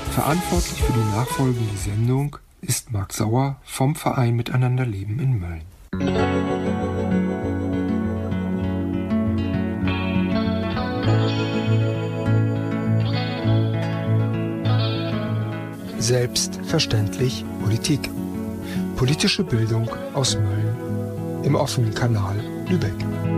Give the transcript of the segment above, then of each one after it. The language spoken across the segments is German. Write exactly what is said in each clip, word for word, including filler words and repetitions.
Verantwortlich für die nachfolgende Sendung ist Marc Sauer vom Verein Miteinander Leben in Mölln. Selbstverständlich Politik. Politische Bildung aus Mölln im offenen Kanal Lübeck.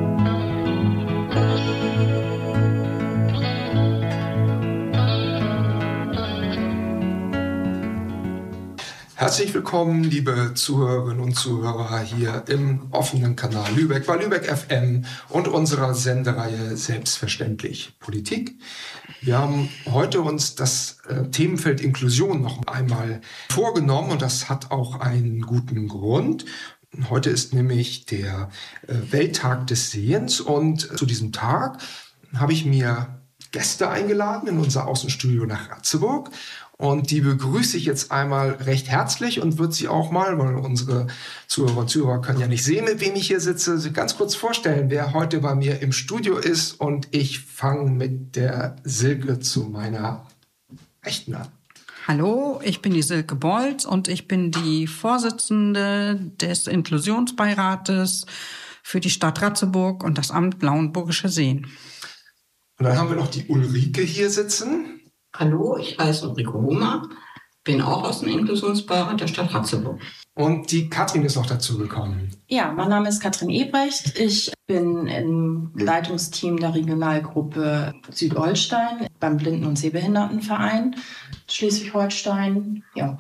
Herzlich willkommen, liebe Zuhörerinnen und Zuhörer hier im offenen Kanal Lübeck, bei Lübeck F M und unserer Sendereihe Selbstverständlich Politik. Wir haben heute uns das äh, Themenfeld Inklusion noch einmal vorgenommen und das hat auch einen guten Grund. Heute ist nämlich der äh, Welttag des Sehens und zu diesem Tag habe ich mir Gäste eingeladen in unser Außenstudio nach Ratzeburg. Und die begrüße ich jetzt einmal recht herzlich und würde sie auch mal, weil unsere Zuhörer und Zuhörer können ja nicht sehen, mit wem ich hier sitze, ganz kurz vorstellen, wer heute bei mir im Studio ist. Und ich fange mit der Silke zu meiner Rechten an. Hallo, ich bin die Silke Bolz und ich bin die Vorsitzende des Inklusionsbeirates für die Stadt Ratzeburg und das Amt Lauenburgische Seen. Und dann haben wir noch die Ulrike hier sitzen. Hallo, ich heiße Ulrike Hohmer, bin auch aus dem Inklusionsbeirat der Stadt Ratzeburg. Und die Katrin ist noch dazu gekommen. Ja, mein Name ist Katrin Ebrecht. Ich bin im Leitungsteam der Regionalgruppe Südholstein beim Blinden- und Sehbehindertenverein Schleswig-Holstein. Ja.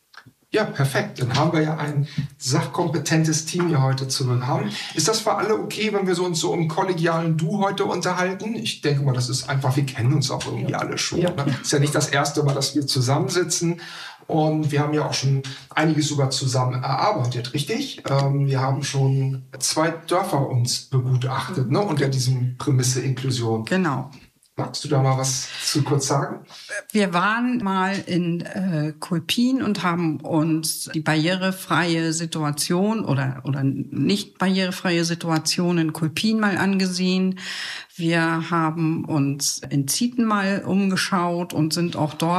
Ja, perfekt. Dann haben wir ja ein sachkompetentes Team hier heute zu haben. Ist das für alle okay, wenn wir so uns so im kollegialen Du heute unterhalten? Ich denke mal, das ist einfach, wir kennen uns auch irgendwie alle schon. Ja. Ne? Ist ja nicht das erste Mal, dass wir zusammensitzen. Und wir haben ja auch schon einiges sogar zusammen erarbeitet, richtig? Ähm, wir haben schon zwei Dörfer uns begutachtet, ne? Unter diesem Prämisse Inklusion. Genau. Magst du da mal was zu kurz sagen? Wir waren mal in äh, Kulpin und haben uns die barrierefreie Situation oder oder nicht barrierefreie Situation in Kulpin mal angesehen. Wir haben uns in Zieten mal umgeschaut und sind auch dort